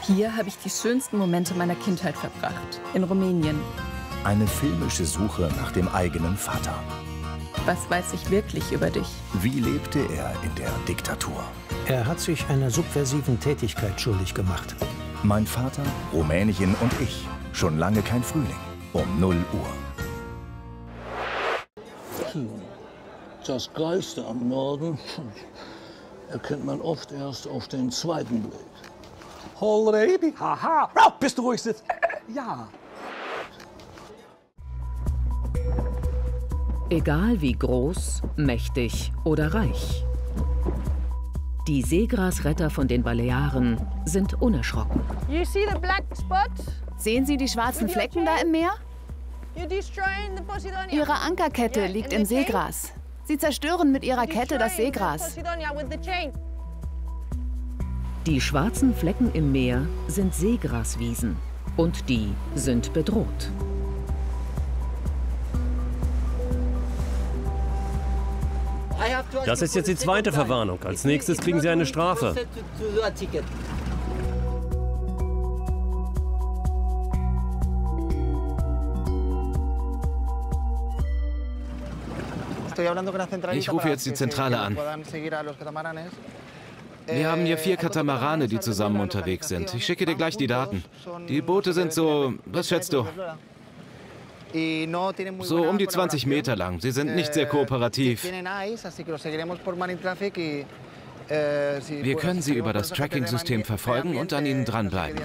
Hier habe ich die schönsten Momente meiner Kindheit verbracht, in Rumänien. Eine filmische Suche nach dem eigenen Vater. Was weiß ich wirklich über dich? Wie lebte er in der Diktatur? Er hat sich einer subversiven Tätigkeit schuldig gemacht. Mein Vater, Rumänien und ich. Schon lange kein Frühling. Um 0 Uhr. Das Geilste am Norden erkennt man oft erst auf den zweiten Blick. Already? Haha! Bist du ruhig sitzen? Ja. Egal wie groß, mächtig oder reich. Die Seegrasretter von den Balearen sind unerschrocken. Sehen Sie die schwarzen Flecken da im Meer? Ihre Ankerkette liegt im Seegras. Sie zerstören mit ihrer Kette das Seegras. Die schwarzen Flecken im Meer sind Seegraswiesen und die sind bedroht. Das ist jetzt die zweite Verwarnung. Als nächstes kriegen Sie eine Strafe. Ich rufe jetzt die Zentrale an. Wir haben hier 4 Katamarane, die zusammen unterwegs sind. Ich schicke dir gleich die Daten. Die Boote sind so, was schätzt du? So um die 20 Meter lang. Sie sind nicht sehr kooperativ. Wir können sie über das Tracking-System verfolgen und an ihnen dranbleiben.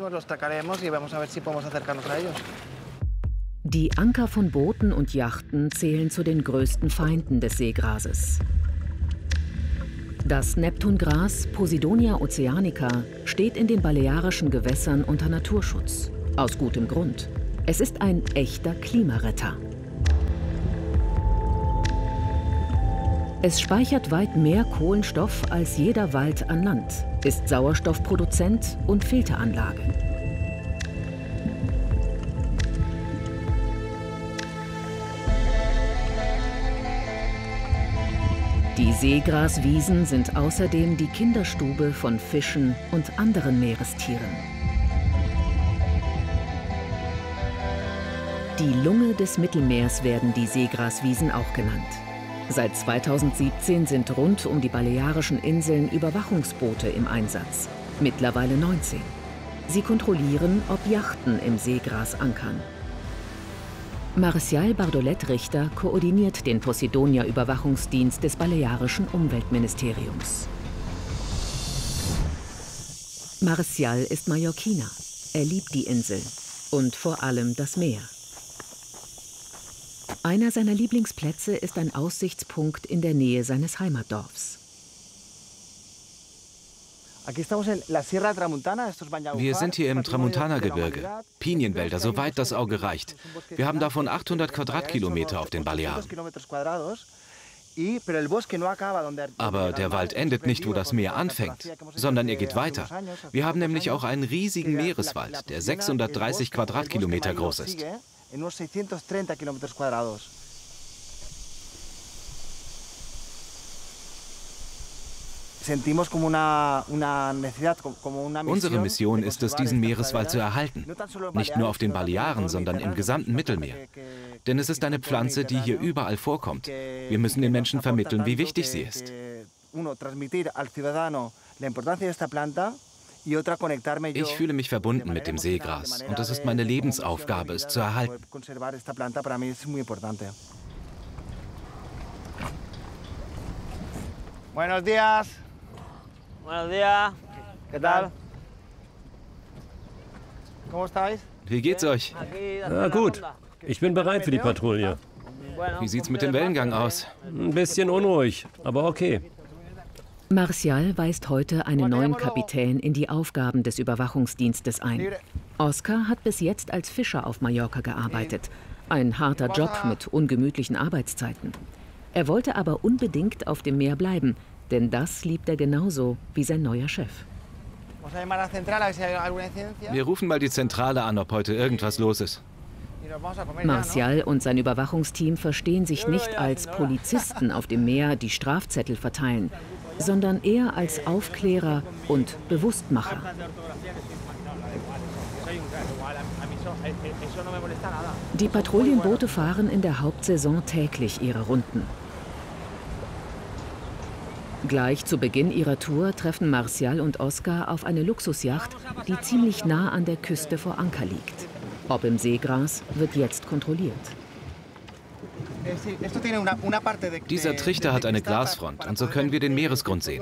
Die Anker von Booten und Yachten zählen zu den größten Feinden des Seegrases. Das Neptungras Posidonia oceanica steht in den balearischen Gewässern unter Naturschutz. Aus gutem Grund. Es ist ein echter Klimaretter. Es speichert weit mehr Kohlenstoff als jeder Wald an Land, ist Sauerstoffproduzent und Filteranlage. Die Seegraswiesen sind außerdem die Kinderstube von Fischen und anderen Meerestieren. Die Lunge des Mittelmeers werden die Seegraswiesen auch genannt. Seit 2017 sind rund um die Balearischen Inseln Überwachungsboote im Einsatz, mittlerweile 19. Sie kontrollieren, ob Yachten im Seegras ankern. Marcial Bardolet-Richter koordiniert den Posidonia-Überwachungsdienst des balearischen Umweltministeriums. Marcial ist Mallorquiner. Er liebt die Insel und vor allem das Meer. Einer seiner Lieblingsplätze ist ein Aussichtspunkt in der Nähe seines Heimatdorfs. Wir sind hier im Tramontana-Gebirge. Pinienwälder, soweit das Auge reicht. Wir haben davon 800 Quadratkilometer auf den Balearen. Aber der Wald endet nicht, wo das Meer anfängt, sondern er geht weiter. Wir haben nämlich auch einen riesigen Meereswald, der 630 Quadratkilometer groß ist. Unsere Mission ist es, diesen Meereswald zu erhalten. Nicht nur auf den Balearen, sondern im gesamten Mittelmeer. Denn es ist eine Pflanze, die hier überall vorkommt. Wir müssen den Menschen vermitteln, wie wichtig sie ist. Ich fühle mich verbunden mit dem Seegras und es ist meine Lebensaufgabe, es zu erhalten. Buenos días. Buenos días. ¿Qué tal? ¿Cómo estáis? Wie geht's euch? Na gut, ich bin bereit für die Patrouille. Wie sieht's mit dem Wellengang aus? Ein bisschen unruhig, aber okay. Marcial weist heute einen neuen Kapitän in die Aufgaben des Überwachungsdienstes ein. Oscar hat bis jetzt als Fischer auf Mallorca gearbeitet. Ein harter Job mit ungemütlichen Arbeitszeiten. Er wollte aber unbedingt auf dem Meer bleiben, denn das liebt er genauso wie sein neuer Chef. Wir rufen mal die Zentrale an, ob heute irgendwas los ist. Marcial und sein Überwachungsteam verstehen sich nicht als Polizisten auf dem Meer, die Strafzettel verteilen, sondern eher als Aufklärer und Bewusstmacher. Die Patrouillenboote fahren in der Hauptsaison täglich ihre Runden. Gleich zu Beginn ihrer Tour treffen Marcial und Oscar auf eine Luxusjacht, die ziemlich nah an der Küste vor Anker liegt. Ob im Seegras, wird jetzt kontrolliert. Dieser Trichter hat eine Glasfront und so können wir den Meeresgrund sehen.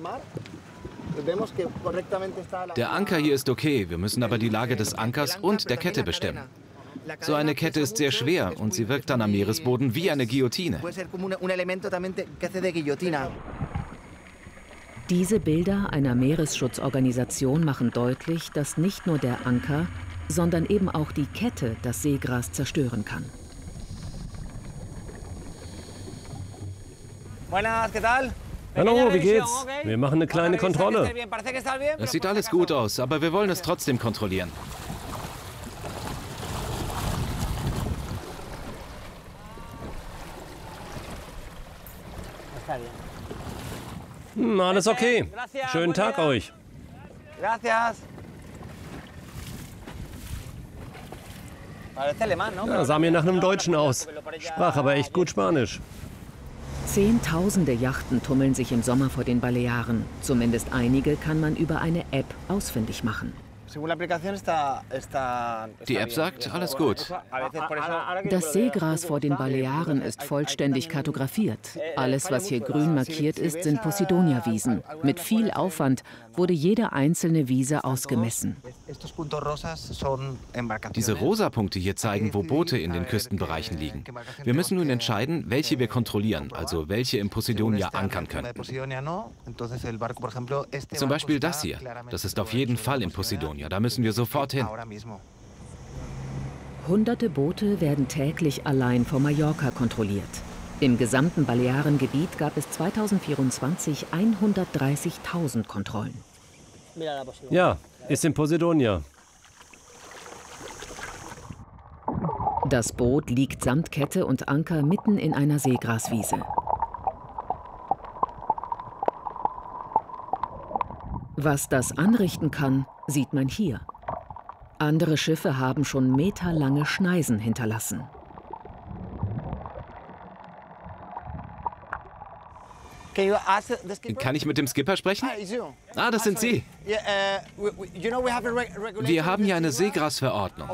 Der Anker hier ist okay, wir müssen aber die Lage des Ankers und der Kette bestimmen. So eine Kette ist sehr schwer und sie wirkt dann am Meeresboden wie eine Guillotine. Diese Bilder einer Meeresschutzorganisation machen deutlich, dass nicht nur der Anker, sondern eben auch die Kette das Seegras zerstören kann. Hallo, wie geht's? Wir machen eine kleine Kontrolle. Es sieht alles gut aus, aber wir wollen es trotzdem kontrollieren. Alles okay. Schönen Tag euch. Ja, sah mir nach einem Deutschen aus. Sprach aber echt gut Spanisch. Zehntausende Yachten tummeln sich im Sommer vor den Balearen. Zumindest einige kann man über eine App ausfindig machen. Die App sagt, alles gut. Das Seegras vor den Balearen ist vollständig kartografiert. Alles, was hier grün markiert ist, sind Posidonia-Wiesen. Mit viel Aufwand wurde jede einzelne Wiese ausgemessen. Diese rosa Punkte hier zeigen, wo Boote in den Küstenbereichen liegen. Wir müssen nun entscheiden, welche wir kontrollieren, also welche im Posidonia ankern könnten. Zum Beispiel das hier. Das ist auf jeden Fall in Posidonia. Da müssen wir sofort hin. Hunderte Boote werden täglich allein vor Mallorca kontrolliert. Im gesamten Balearengebiet gab es 2024 130.000 Kontrollen. Ja, ist in Posidonia. Das Boot liegt samt Kette und Anker mitten in einer Seegraswiese. Was das anrichten kann, sieht man hier. Andere Schiffe haben schon meterlange Schneisen hinterlassen. Kann ich mit dem Skipper sprechen? Ah, das sind Sie. Wir haben hier eine Seegrasverordnung.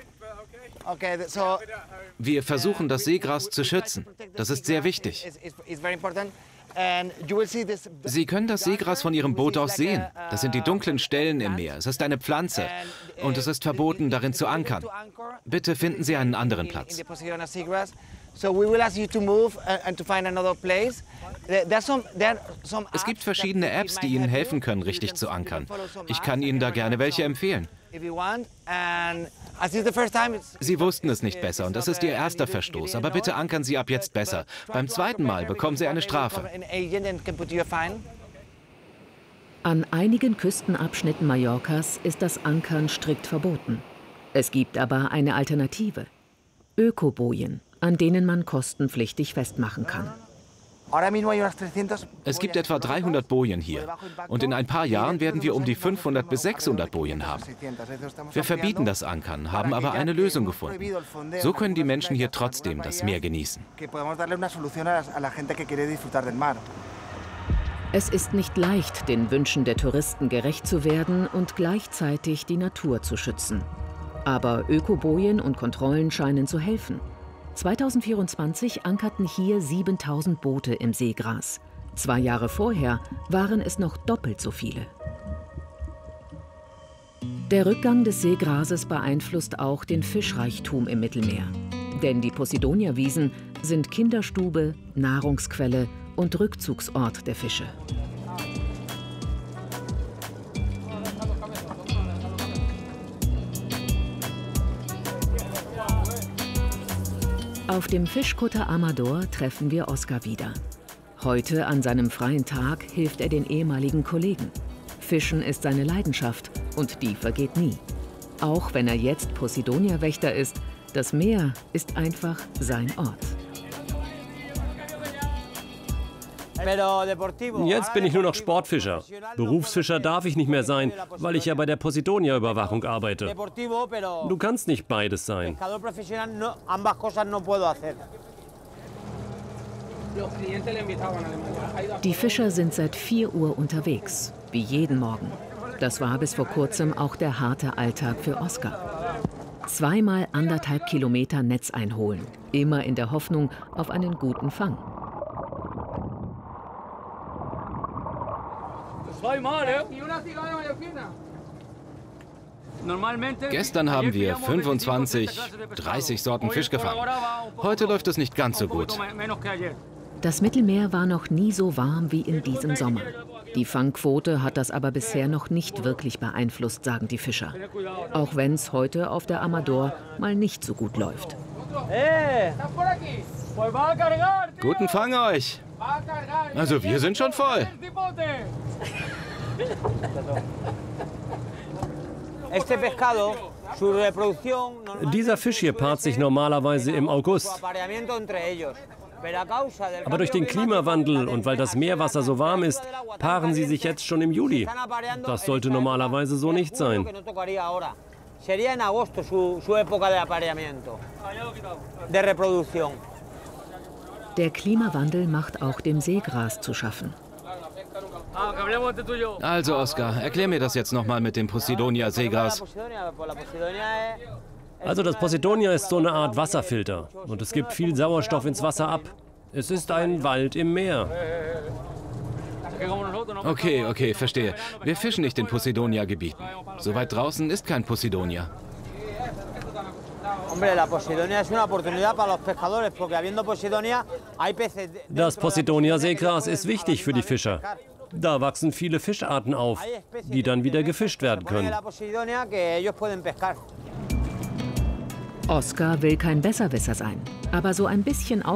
Wir versuchen, das Seegras zu schützen. Das ist sehr wichtig. Sie können das Seegras von Ihrem Boot aus sehen. Das sind die dunklen Stellen im Meer. Es ist eine Pflanze. Und es ist verboten, darin zu ankern. Bitte finden Sie einen anderen Platz. Es gibt verschiedene Apps, die Ihnen helfen können, richtig zu ankern. Ich kann Ihnen da gerne welche empfehlen. Sie wussten es nicht besser und das ist Ihr erster Verstoß. Aber bitte ankern Sie ab jetzt besser. Beim zweiten Mal bekommen Sie eine Strafe. An einigen Küstenabschnitten Mallorcas ist das Ankern strikt verboten. Es gibt aber eine Alternative. Ökobojen, an denen man kostenpflichtig festmachen kann. Es gibt etwa 300 Bojen hier. Und in ein paar Jahren werden wir um die 500 bis 600 Bojen haben. Wir verbieten das Ankern, haben aber eine Lösung gefunden. So können die Menschen hier trotzdem das Meer genießen. Es ist nicht leicht, den Wünschen der Touristen gerecht zu werden und gleichzeitig die Natur zu schützen. Aber Ökobojen und Kontrollen scheinen zu helfen. 2024 ankerten hier 7.000 Boote im Seegras. 2 Jahre vorher waren es noch doppelt so viele. Der Rückgang des Seegrases beeinflusst auch den Fischreichtum im Mittelmeer. Denn die Posidonia-Wiesen sind Kinderstube, Nahrungsquelle und Rückzugsort der Fische. Auf dem Fischkutter Amador treffen wir Oscar wieder. Heute, an seinem freien Tag, hilft er den ehemaligen Kollegen. Fischen ist seine Leidenschaft und die vergeht nie. Auch wenn er jetzt Posidonia-Wächter ist, das Meer ist einfach sein Ort. Jetzt bin ich nur noch Sportfischer. Berufsfischer darf ich nicht mehr sein, weil ich ja bei der Posidonia-Überwachung arbeite. Du kannst nicht beides sein. Die Fischer sind seit 4 Uhr unterwegs, wie jeden Morgen. Das war bis vor kurzem auch der harte Alltag für Oskar. 2-mal 1,5 Kilometer Netz einholen, immer in der Hoffnung auf einen guten Fang. Gestern haben wir 25, 30 Sorten Fisch gefangen. Heute läuft es nicht ganz so gut. Das Mittelmeer war noch nie so warm wie in diesem Sommer. Die Fangquote hat das aber bisher noch nicht wirklich beeinflusst, sagen die Fischer. Auch wenn es heute auf der Amador mal nicht so gut läuft. Guten Fang euch! Also wir sind schon voll. Dieser Fisch hier paart sich normalerweise im August. Aber durch den Klimawandel und weil das Meerwasser so warm ist, paaren sie sich jetzt schon im Juli. Das sollte normalerweise so nicht sein. Der Klimawandel macht auch dem Seegras zu schaffen. Also Oskar, erklär mir das jetzt nochmal mit dem Posidonia-Seegras. Also das Posidonia ist so eine Art Wasserfilter und es gibt viel Sauerstoff ins Wasser ab. Es ist ein Wald im Meer. Okay, verstehe. Wir fischen nicht in Posidonia-Gebieten. So weit draußen ist kein Posidonia. Das Posidonia-Seegras ist wichtig für die Fischer. Da wachsen viele Fischarten auf, die dann wieder gefischt werden können. Oskar will kein Besserwisser sein, aber so ein bisschen